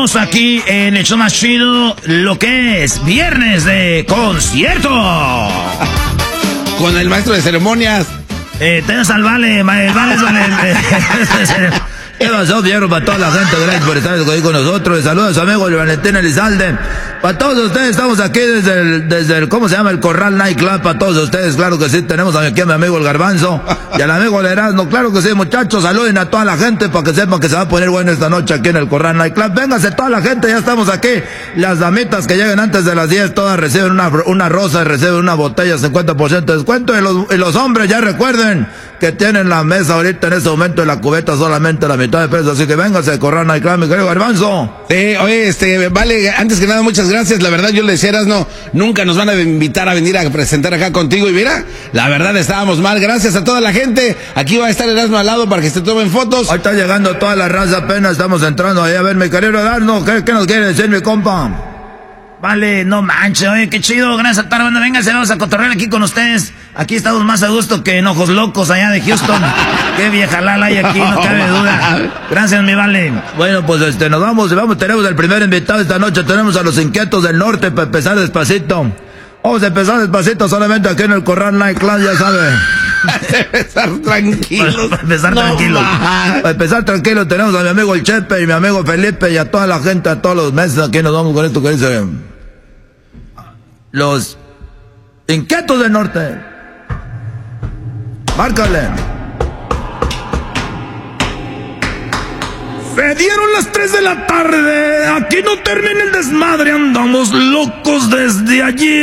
Estamos aquí en el show más chido, lo que es viernes de concierto. Con el maestro de ceremonias. Tenés al Vale, el Vale es ¿Qué pasó, viejo? Para toda la gente, gracias por estar aquí con nosotros. Saludos a su amigo Valentín Elizalde. Para todos ustedes, estamos aquí desde el ¿cómo se llama? El Corral Night Club. Para todos ustedes, claro que sí, tenemos aquí a mi amigo el Garbanzo y al amigo el Erasmo. Claro que sí, muchachos, saluden a toda la gente para que sepan que se va a poner bueno esta noche aquí en el Corral Night Club. Véngase toda la gente, ya estamos aquí. Las damitas que lleguen antes de las 10, todas reciben una rosa y reciben una botella, 50% de descuento. Y los hombres, ya recuerden que tienen la mesa ahorita en este momento de la cubeta solamente la mitad de peso, así que véngase, Corral Night Club, mi querido Garbanzo. Sí, oye, Vale, antes que nada, muchas gracias. La verdad, yo le decía, Erasmo, nunca nos van a invitar a venir a presentar acá contigo. Y mira, la verdad, estábamos mal. Gracias a toda la gente. Aquí va a estar Erasmo al lado para que se tomen fotos. Ahí está llegando toda la raza, apenas estamos entrando ahí. A ver, mi querido Erasmo, ¿qué nos quiere decir, mi compa? Vale, no manches, oye, qué chido, gracias a toda la banda. Vénganse, vamos a cotorrear aquí con ustedes. Aquí estamos más a gusto que en Ojos Locos allá de Houston. Qué vieja lala hay aquí, no cabe duda. Gracias, mi Vale. Bueno, pues nos vamos, tenemos el primer invitado esta noche. Tenemos a los Inquietos del Norte para empezar despacito. Vamos a empezar despacito solamente aquí en el Corral Night Club, ya sabe. Empezar tranquilos. Para empezar tranquilo. Para empezar tranquilo tenemos a mi amigo el Chepe y mi amigo Felipe y a toda la gente, a todos los meses. Aquí nos vamos con esto que dice los Inquietos del Norte. Márcale. Se dieron las 3 de la tarde. Aquí no termina el desmadre. Andamos locos desde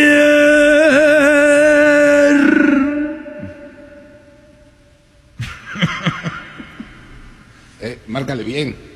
ayer. Márcale bien.